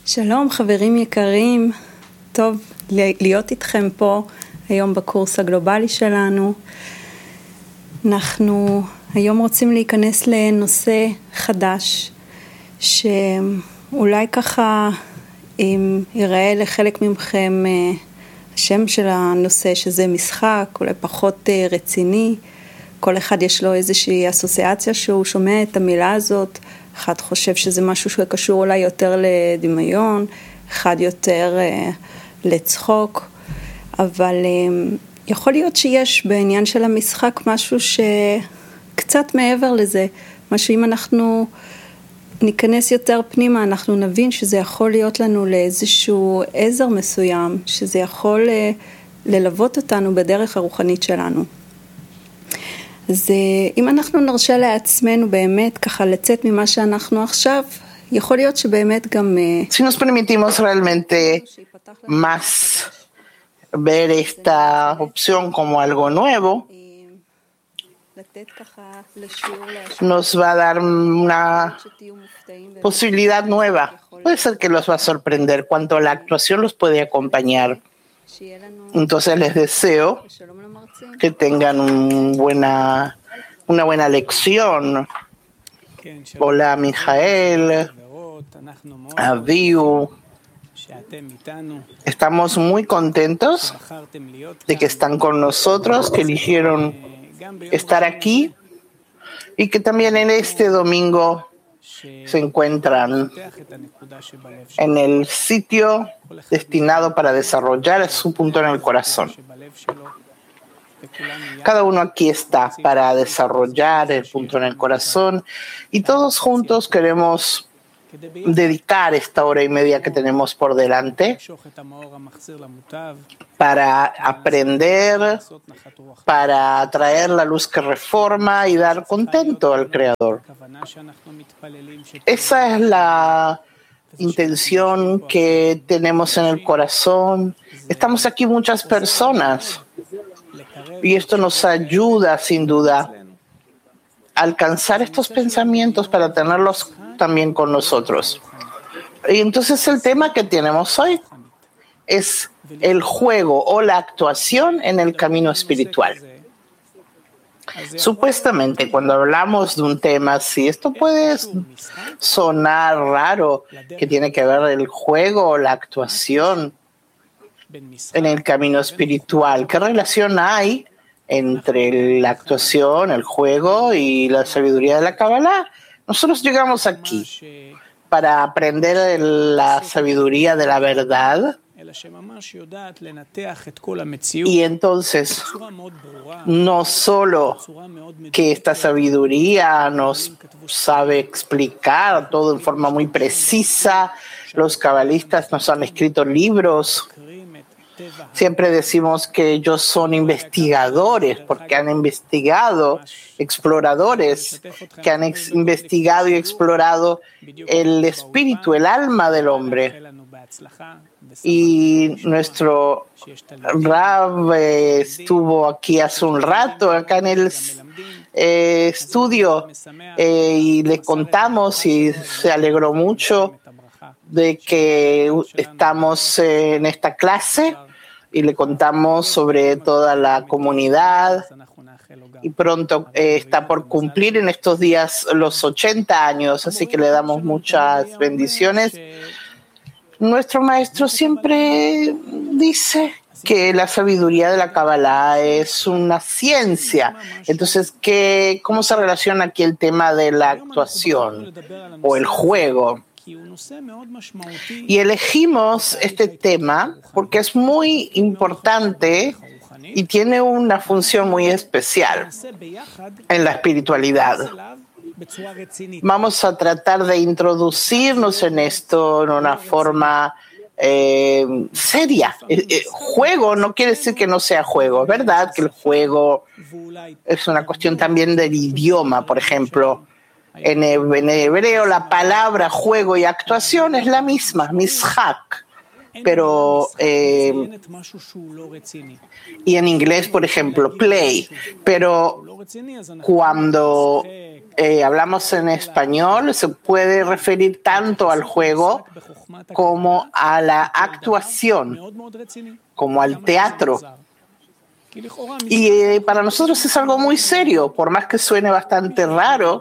שלום חברים יקרים, טוב להיות איתכם פה היום בקורס הגלובלי שלנו. אנחנו היום רוצים להיכנס לנושא חדש שאולי ככה ייראה לחלק מכם השם של הנושא שזה משחק, אולי פחות רציני. כל אחד יש לו איזושהי אסוציאציה שהוא שומע את המילה הזאת. אחד חושב שזה משהו שקשור אולי יותר לדמיון, אחד יותר לצחוק, אבל יכול להיות שיש בעניין של המשחק משהו שקצת מעבר לזה, משהו אם אנחנו ניכנס יותר פנימה, אנחנו נבין שזה יכול להיות לנו לאיזשהו עזר מסוים, שזה יכול ללוות אותנו בדרך הרוחנית שלנו. אז אם אנחנו נרשה לעצמנו באמת ככה לצאת ממה שאנחנו עכשיו, יכול להיות שבאמת גם... Si nos permitimos realmente más ver esta opción como algo nuevo, nos va a dar una posibilidad nueva. Puede ser que los va a sorprender cuánto la actuación los puede acompañar. Entonces les deseo que tengan una buena lección. Hola Mijael, Aviu. Estamos muy contentos de que están con nosotros, que eligieron estar aquí y que también en este domingo se encuentran en el sitio destinado para desarrollar su punto en el corazón. Cada uno aquí está para desarrollar el punto en el corazón y todos juntos queremos dedicar esta hora y media que tenemos por delante para aprender, para traer la luz que reforma y dar contento al Creador. Esa es la intención que tenemos en el corazón. Estamos aquí muchas personas y esto nos ayuda sin duda a alcanzar estos pensamientos para tenerlos también con nosotros. Y entonces el tema que tenemos hoy es el juego o la actuación en el camino espiritual. Supuestamente, cuando hablamos de un tema así, esto puede sonar raro, que tiene que ver el juego o la actuación en el camino espiritual. ¿Qué relación hay entre la actuación, el juego y la sabiduría de la Kabbalah? Nosotros llegamos aquí para aprender la sabiduría de la verdad. Y entonces, no solo que esta sabiduría nos sabe explicar todo en forma muy precisa, los cabalistas nos han escrito libros. Siempre decimos que ellos son investigadores porque han investigado, exploradores que han investigado y explorado el espíritu, el alma del hombre. Y nuestro Rav estuvo aquí hace un rato, acá en el estudio, y le contamos y se alegró mucho de que estamos en esta clase y le contamos sobre toda la comunidad y pronto está por cumplir en estos días los 80 años, así que le damos muchas bendiciones. Nuestro maestro siempre dice que la sabiduría de la Kabbalah es una ciencia. Entonces, ¿cómo se relaciona aquí el tema de la actuación o el juego? Y elegimos este tema porque es muy importante y tiene una función muy especial en la espiritualidad. Vamos a tratar de introducirnos en esto en una forma seria. Juego no quiere decir que no sea juego. Es verdad que el juego es una cuestión también del idioma, por ejemplo. En hebreo la palabra juego y actuación es la misma, mishak, pero y en inglés, por ejemplo, play, pero cuando hablamos en español, se puede referir tanto al juego como a la actuación, como al teatro. Y para nosotros es algo muy serio, por más que suene bastante raro.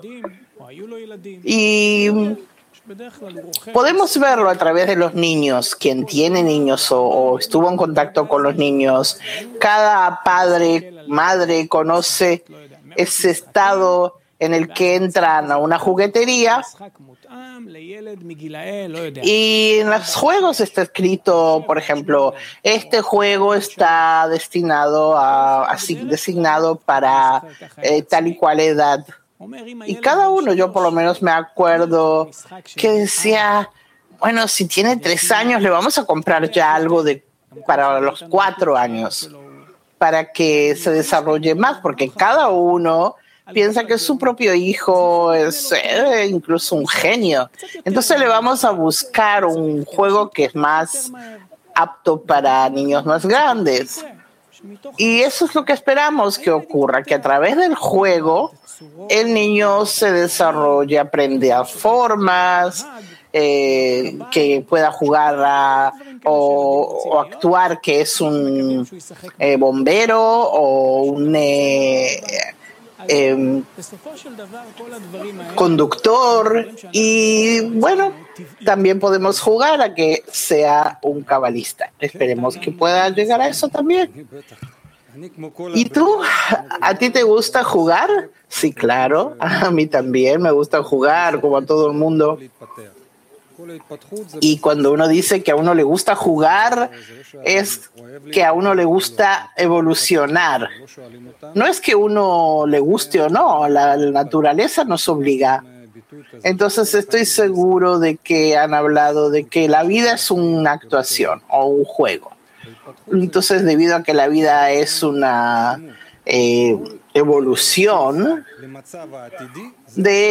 Y podemos verlo a través de los niños, quien tiene niños o estuvo en contacto con los niños. Cada padre, madre conoce ese estado en el que entran a una juguetería y en los juegos está escrito, por ejemplo, este juego está designado para tal y cual edad. Y cada uno, yo por lo menos me acuerdo que decía, bueno, si tiene 3 años le vamos a comprar ya algo para los 4 años, para que se desarrolle más, porque cada uno piensa que su propio hijo es incluso un genio. Entonces le vamos a buscar un juego que es más apto para niños más grandes. Y eso es lo que esperamos que ocurra, que a través del juego el niño se desarrolle, aprende a formas, que pueda jugar o actuar que es un bombero o un conductor, y bueno, también podemos jugar a que sea un cabalista. Esperemos que pueda llegar a eso también. ¿Y tú? ¿A ti te gusta jugar? Sí, claro, a mí también me gusta jugar, como a todo el mundo. Y cuando uno dice que a uno le gusta jugar, es que a uno le gusta evolucionar. No es que uno le guste o no, la naturaleza nos obliga. Entonces estoy seguro de que han hablado de que la vida es una actuación o un juego. Entonces, debido a que la vida es una evolución de